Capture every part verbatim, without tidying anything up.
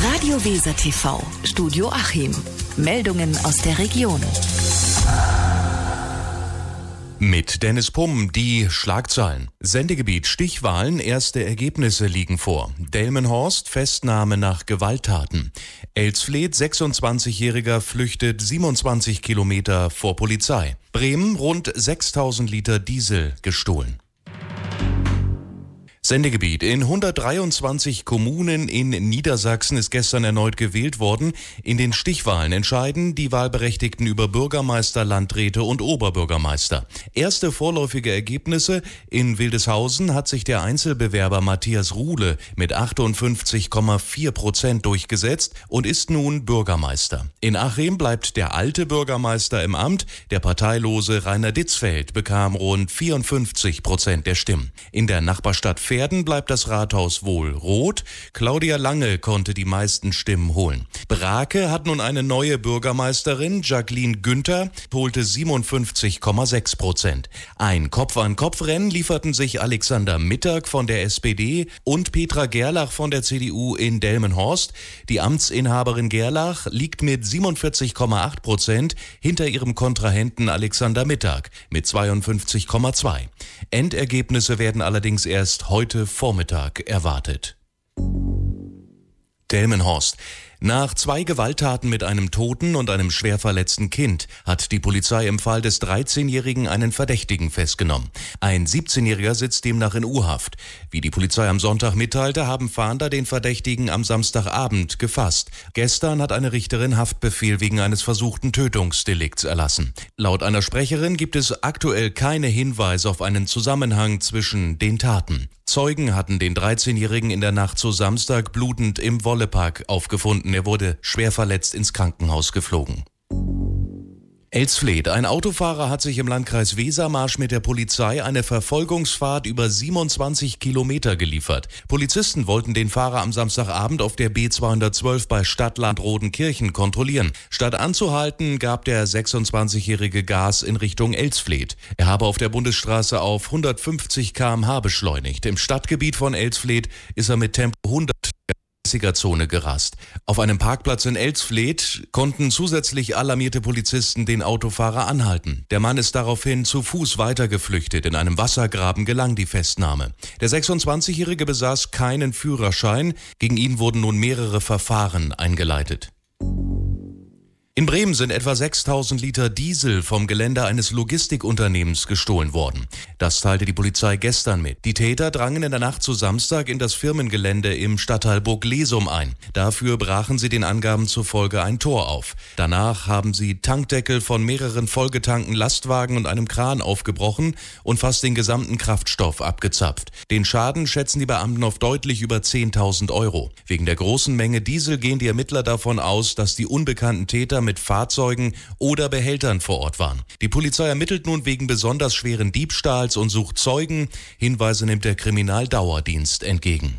Radio Weser T V, Studio Achim. Meldungen aus der Region. Mit Dennis Pumm die Schlagzeilen. Sendegebiet Stichwahlen, erste Ergebnisse liegen vor. Delmenhorst, Festnahme nach Gewalttaten. Elsfleth, sechsundzwanzigjähriger flüchtet siebenundzwanzig Kilometer vor Polizei. Bremen, rund sechstausend Liter Diesel gestohlen. Sendegebiet. In hundertdreiundzwanzig Kommunen in Niedersachsen ist gestern erneut gewählt worden. In den Stichwahlen entscheiden die Wahlberechtigten über Bürgermeister, Landräte und Oberbürgermeister. Erste vorläufige Ergebnisse: in Wildeshausen hat sich der Einzelbewerber Matthias Ruhle mit achtundfünfzig Komma vier Prozent durchgesetzt und ist nun Bürgermeister. In Achim bleibt der alte Bürgermeister im Amt. Der parteilose Rainer Ditzfeld bekam rund vierundfünfzig Prozent der Stimmen. In der Nachbarstadt Verden bleibt das Rathaus wohl rot. Claudia Lange konnte die meisten Stimmen holen. Brake hat nun eine neue Bürgermeisterin. Jacqueline Günther holte siebenundfünfzig Komma sechs Prozent. Ein Kopf-an-Kopf-Rennen lieferten sich Alexander Mittag von der S P D und Petra Gerlach von der C D U in Delmenhorst. Die Amtsinhaberin Gerlach liegt mit siebenundvierzig Komma acht Prozent hinter ihrem Kontrahenten Alexander Mittag mit zweiundfünfzig Komma zwei. Endergebnisse werden allerdings erst heute Vormittag erwartet. Delmenhorst. Nach zwei Gewalttaten mit einem toten und einem schwer verletzten Kind hat die Polizei im Fall des dreizehnjährigen einen Verdächtigen festgenommen. Ein siebzehnjähriger sitzt demnach in U-Haft. Wie die Polizei am Sonntag mitteilte, haben Fahnder den Verdächtigen am Samstagabend gefasst. Gestern hat eine Richterin Haftbefehl wegen eines versuchten Tötungsdelikts erlassen. Laut einer Sprecherin gibt es aktuell keine Hinweise auf einen Zusammenhang zwischen den Taten. Zeugen hatten den dreizehnjährigen in der Nacht zu Samstag blutend im Wollepark aufgefunden. Er wurde schwer verletzt ins Krankenhaus geflogen. Elsfleth. Ein Autofahrer hat sich im Landkreis Wesermarsch mit der Polizei eine Verfolgungsfahrt über siebenundzwanzig Kilometer geliefert. Polizisten wollten den Fahrer am Samstagabend auf der B zweihundertzwölf bei Stadtland Rodenkirchen kontrollieren. Statt anzuhalten, gab der sechsundzwanzigjährige Gas in Richtung Elsfleth. Er habe auf der Bundesstraße auf hundertfünfzig Kilometer pro Stunde beschleunigt. Im Stadtgebiet von Elsfleth ist er mit Tempo hundert Zone gerast. Auf einem Parkplatz in Elsfleth konnten zusätzlich alarmierte Polizisten den Autofahrer anhalten. Der Mann ist daraufhin zu Fuß weitergeflüchtet. In einem Wassergraben gelang die Festnahme. Der sechsundzwanzigjährige besaß keinen Führerschein. Gegen ihn wurden nun mehrere Verfahren eingeleitet. In Bremen sind etwa sechstausend Liter Diesel vom Gelände eines Logistikunternehmens gestohlen worden. Das teilte die Polizei gestern mit. Die Täter drangen in der Nacht zu Samstag in das Firmengelände im Stadtteil Burg-Lesum ein. Dafür brachen sie den Angaben zufolge ein Tor auf. Danach haben sie Tankdeckel von mehreren vollgetankten Lastwagen und einem Kran aufgebrochen und fast den gesamten Kraftstoff abgezapft. Den Schaden schätzen die Beamten auf deutlich über zehntausend Euro. Wegen der großen Menge Diesel gehen die Ermittler davon aus, dass die unbekannten Täter mit Fahrzeugen oder Behältern vor Ort waren. Die Polizei ermittelt nun wegen besonders schweren Diebstahls und sucht Zeugen. Hinweise nimmt der Kriminaldauerdienst entgegen.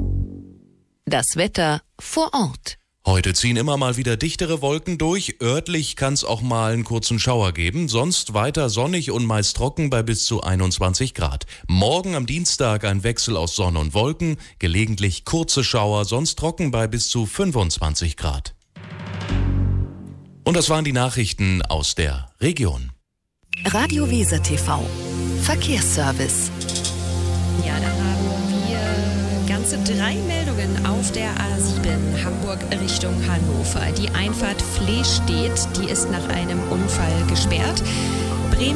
Das Wetter vor Ort. Heute ziehen immer mal wieder dichtere Wolken durch. Örtlich kann es auch mal einen kurzen Schauer geben. Sonst weiter sonnig und meist trocken bei bis zu einundzwanzig Grad. Morgen am Dienstag ein Wechsel aus Sonne und Wolken. Gelegentlich kurze Schauer, sonst trocken bei bis zu fünfundzwanzig Grad. Und das waren die Nachrichten aus der Region. Radio Weser T V. Verkehrsservice. Ja, da haben wir ganze drei Meldungen auf der A sieben Hamburg Richtung Hannover. Die Einfahrt Flehstedt, die ist nach einem Unfall gesperrt. Bremen